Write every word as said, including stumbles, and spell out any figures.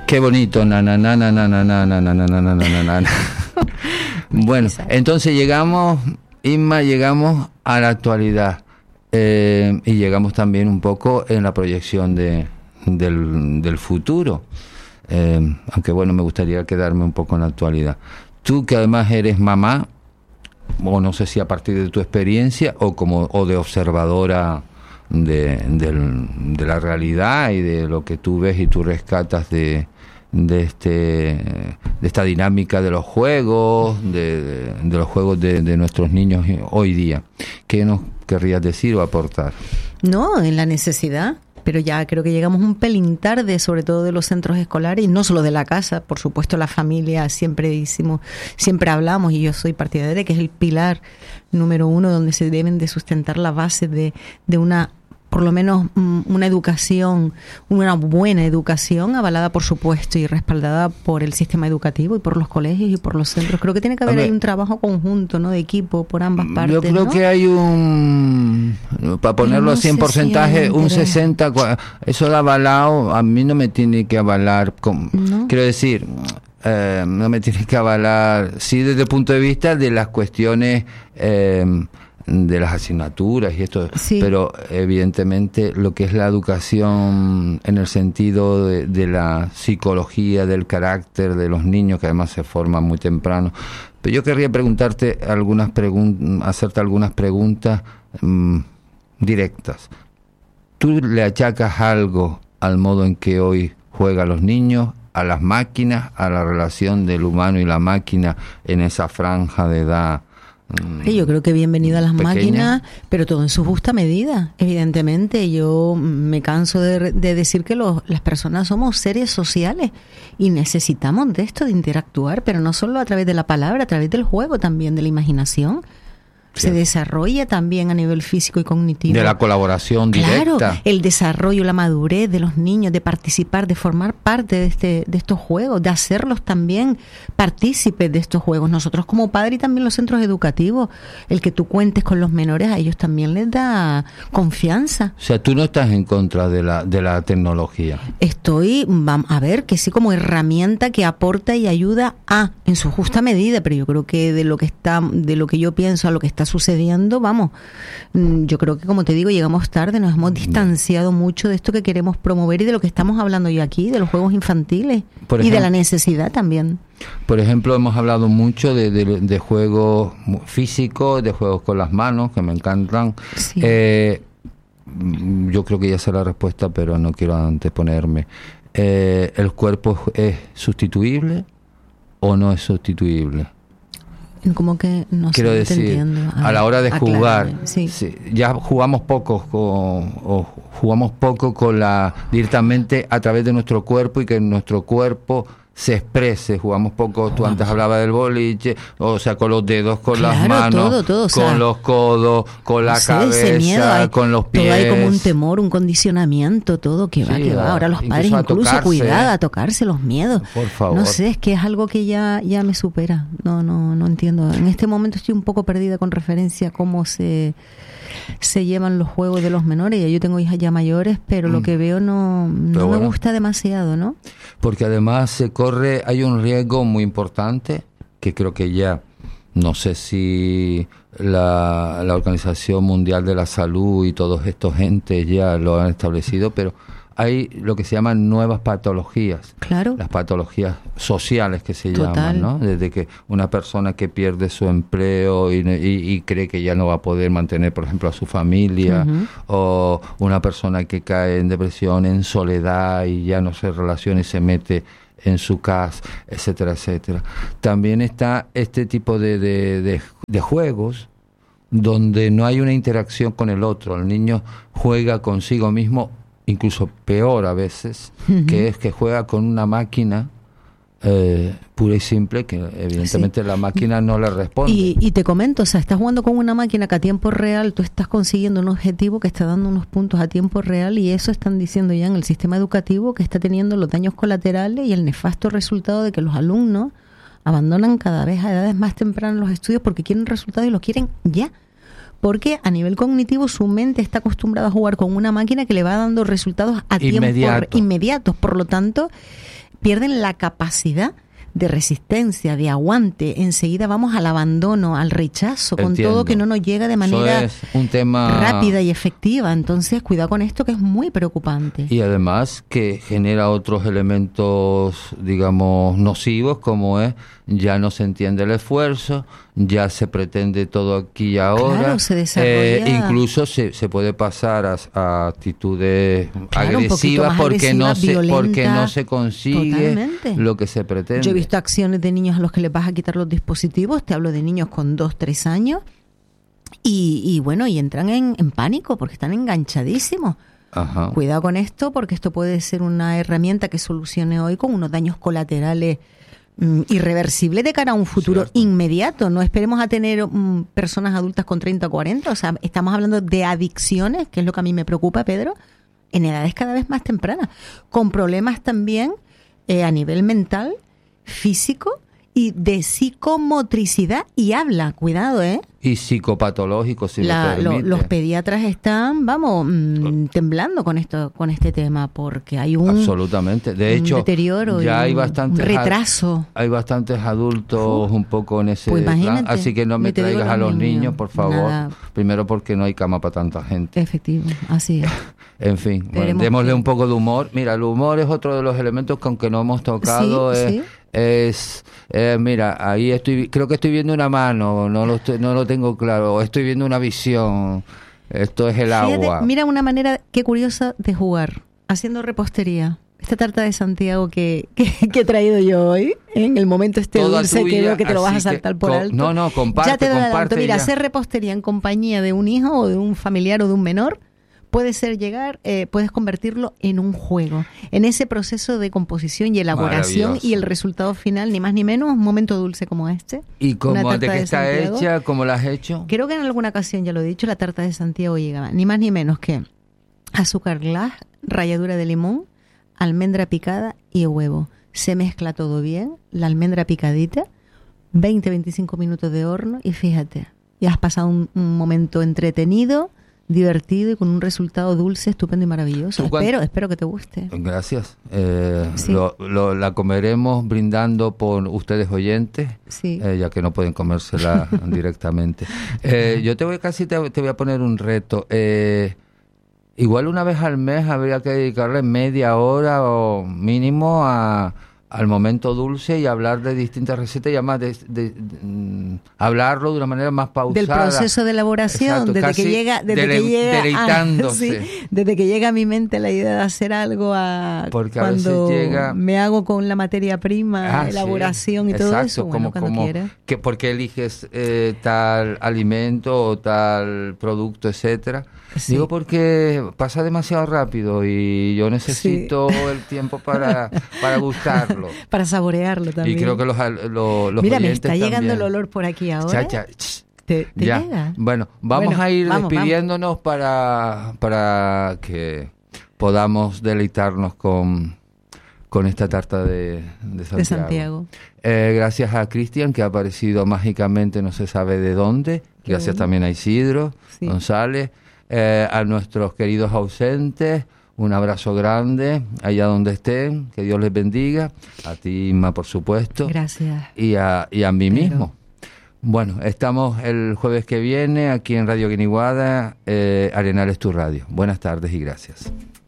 Qué bonito, na na na na na na na na na na na na na. Bueno, entonces llegamos, Inma, llegamos a la actualidad eh, y llegamos también un poco en la proyección de del, del futuro. Eh, aunque bueno, me gustaría quedarme un poco en la actualidad. Tú que además eres mamá, o no sé si a partir de tu experiencia o como o de observadora de, del, de la realidad y de lo que tú ves y tú rescatas de de este de esta dinámica de los juegos, de, de, de los juegos de, de nuestros niños hoy día. ¿Qué nos querrías decir o aportar? No, en la necesidad, pero ya creo que llegamos un pelín tarde, sobre todo de los centros escolares, y no solo de la casa, por supuesto la familia, siempre decimos, siempre hablamos, y yo soy partidaria de que es el pilar número uno donde se deben de sustentar las bases de, de una, por lo menos una educación, una buena educación, avalada por supuesto y respaldada por el sistema educativo y por los colegios y por los centros. Creo que tiene que haber ahí un trabajo conjunto, ¿no?, de equipo por ambas partes. Yo creo, ¿no?, que hay un, para ponerlo no así en porcentaje, si un sesenta, eso de avalado, a mí no me tiene que avalar, con, ¿no? Quiero decir, eh, no me tiene que avalar, sí, desde el punto de vista de las cuestiones eh, de las asignaturas y esto, sí, pero evidentemente lo que es la educación en el sentido de, de la psicología, del carácter de los niños, que además se forman muy temprano. Pero yo querría preguntarte algunas preguntas, hacerte algunas preguntas mmm, directas. ¿Tú le achacas algo al modo en que hoy juegan los niños, a las máquinas, a la relación del humano y la máquina en esa franja de edad? Yo creo que bienvenida a las pequeña. máquinas, pero todo en su justa medida. Evidentemente, yo me canso de, de decir que los, las personas somos seres sociales y necesitamos de esto, de interactuar, pero no solo a través de la palabra, a través del juego también, de la imaginación. Sí. Se desarrolla también a nivel físico y cognitivo. De la colaboración directa. Claro, el desarrollo, la madurez de los niños, de participar, de formar parte de este de estos juegos, de hacerlos también partícipes de estos juegos. Nosotros como padres y también los centros educativos, el que tú cuentes con los menores, a ellos también les da confianza. O sea, tú no estás en contra de la de la tecnología. Estoy, vamos a ver, que sí, como herramienta que aporta y ayuda a, en su justa medida, pero yo creo que de lo que está, de lo que yo pienso a lo que está sucediendo, vamos, yo creo que, como te digo, llegamos tarde, nos hemos distanciado mucho de esto que queremos promover y de lo que estamos hablando yo aquí, de los juegos infantiles por ejemplo, y de la necesidad también. Por ejemplo, hemos hablado mucho de, de, de juegos físicos, de juegos con las manos, que me encantan. Sí. Eh, yo creo que ya sé la respuesta, pero no quiero anteponerme. Eh, ¿El cuerpo es sustituible o no es sustituible? Como que no quiero sé, decir, a, a la hora de jugar, sí. Sí, ya jugamos poco con, o jugamos poco con la directamente a través de nuestro cuerpo y que nuestro cuerpo se exprese. Jugamos poco, tú antes hablabas del boliche, o sea, con los dedos, con claro, las manos, todo, todo, con o sea, los codos, con la sé, cabeza, hay, con los pies. Todo hay como un temor, un condicionamiento, todo que va, sí, que va. Ahora los padres incluso, incluso cuidado, a tocarse los miedos. Por favor. No sé, es que es algo que ya ya me supera. No, no, no entiendo. En este momento estoy un poco perdida con referencia a cómo se se llevan los juegos de los menores. Yo tengo hijas ya mayores, pero mm. lo que veo no, no bueno, me gusta demasiado, ¿no? Porque además se corre, hay un riesgo muy importante que creo que ya, no sé si la, la Organización Mundial de la Salud y todos estos entes ya lo han establecido, pero hay lo que se llaman nuevas patologías. Claro. Las patologías sociales que se Total. llaman, ¿no? Desde que una persona que pierde su empleo y, y, y cree que ya no va a poder mantener, por ejemplo, a su familia, uh-huh. o una persona que cae en depresión, en soledad y ya no se relaciona y se mete en su casa, etcétera, etcétera. También está este tipo de, de, de, de juegos donde no hay una interacción con el otro. El niño juega consigo mismo, incluso peor a veces, uh-huh. que es que juega con una máquina eh, pura y simple, que evidentemente sí. la máquina no le responde. Y, y te comento, o sea, estás jugando con una máquina que a tiempo real tú estás consiguiendo un objetivo que está dando unos puntos a tiempo real, y eso están diciendo ya en el sistema educativo que está teniendo los daños colaterales y el nefasto resultado de que los alumnos abandonan cada vez a edades más tempranas los estudios porque quieren resultados y los quieren ya. Porque a nivel cognitivo su mente está acostumbrada a jugar con una máquina que le va dando resultados a Inmediato. tiempo inmediatos. Por lo tanto, pierden la capacidad de resistencia, de aguante. Enseguida vamos al abandono, al rechazo, con Entiendo. todo que no nos llega de manera Eso es un tema rápida y efectiva. Entonces, cuidado con esto, que es muy preocupante. Y además que genera otros elementos, digamos, nocivos, como es, ya no se entiende el esfuerzo, ya se pretende todo aquí y ahora. Claro, se desarrolla. Eh, incluso se, se puede pasar a, a actitudes Claro, agresivas porque agresiva, no se violenta, porque no se consigue totalmente. lo que se pretende. Yo he visto acciones de niños a los que les vas a quitar los dispositivos, te hablo de niños con dos, tres años, y, y bueno, y entran en, en pánico porque están enganchadísimos. Ajá. Cuidado con esto, porque esto puede ser una herramienta que solucione hoy con unos daños colaterales mm, irreversibles de cara a un futuro Cierto. inmediato. No esperemos a tener mm, personas adultas con treinta o cuarenta, o sea, estamos hablando de adicciones, que es lo que a mí me preocupa, Pedro, en edades cada vez más tempranas, con problemas también eh, a nivel mental, físico y de psicomotricidad y habla, cuidado, ¿eh? Y psicopatológico, si La, me lo, permite. los pediatras están, vamos, mmm, temblando con esto, con este tema, porque hay un, absolutamente. De hecho, un deterioro, ya y hay un, bastantes un retraso. Hay bastantes adultos uh, un poco en ese pues plan, así que no me traigas a los niños, niños, por favor. Nada. Primero porque no hay cama para tanta gente. Efectivo, así es. En fin, bueno, démosle que... un poco de humor. Mira, el humor es otro de los elementos que aunque no hemos tocado, sí, es, sí. es eh, mira, ahí estoy, creo que estoy viendo una mano, no lo estoy, no lo tengo claro, estoy viendo una visión. Esto es el Fíjate, agua. Mira una manera qué curiosa de jugar, haciendo repostería. Esta tarta de Santiago que, que, que he traído yo hoy, en el momento este Toda dulce tuya, que veo que te lo vas a saltar que, por con, alto. No, no, comparte, ya te doy comparte. Mira, ya. hacer repostería en compañía de un hijo o de un familiar o de un menor puede ser llegar, eh, puedes convertirlo en un juego. En ese proceso de composición y elaboración y el resultado final, ni más ni menos, un momento dulce como este. ¿Y cómo, de qué de está Santiago. hecha? ¿Cómo la has hecho? Creo que en alguna ocasión ya lo he dicho, la tarta de Santiago llega ni más ni menos que azúcar glass, ralladura de limón, almendra picada y huevo. Se mezcla todo bien, la almendra picadita, veinte a veinticinco minutos de horno y fíjate, ya has pasado un, un momento entretenido, divertido y con un resultado dulce, estupendo y maravilloso. Espero, espero que te guste. Gracias. Eh, sí. lo, lo, la comeremos brindando por ustedes oyentes, sí. eh, ya que no pueden comérsela directamente. Eh, yo te voy casi te, te voy a poner un reto. Eh, igual una vez al mes habría que dedicarle media hora o mínimo a al momento dulce y hablar de distintas recetas y además de, de, de, de hablarlo de una manera más pausada. Del proceso de elaboración, exacto, desde que llega, desde dele, que llega, deleitándose. A, sí, desde que llega a mi mente la idea de hacer algo a Porque cuando a veces llega, me hago con la materia prima, ah, elaboración sí, y todo exacto, eso, como, bueno, cuando como quiera. Que, ¿por qué eliges eh, tal alimento o tal producto, etcétera? Sí. Digo porque pasa demasiado rápido y yo necesito sí. el tiempo para, para gustarlo. Para saborearlo también. Y creo que los, los, los Mira, oyentes me está llegando también. el olor por aquí ahora. Chacha, ch, ¿Te, te ya. llega? Bueno, vamos bueno, a ir vamos, despidiéndonos vamos. para para que podamos deleitarnos con, con esta tarta de, de Santiago. De Santiago. Eh, gracias a Cristian, que ha aparecido mágicamente, no se sabe de dónde. Qué gracias bueno. también a Isidro sí. González. Eh, a nuestros queridos ausentes, un abrazo grande, allá donde estén, que Dios les bendiga, a ti, Inma, por supuesto. Gracias. Y a, y a mí Pero... mismo. Bueno, estamos el jueves que viene aquí en Radio Guiniguada, eh, Arenal es tu radio. Buenas tardes y gracias.